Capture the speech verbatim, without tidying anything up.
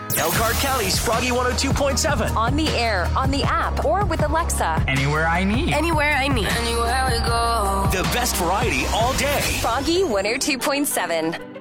Elkhart County's Froggy one oh two point seven. On the air, on the app, or with Alexa. Anywhere I need. Anywhere I need. Anywhere we go. The best variety all day. Froggy one oh two point seven.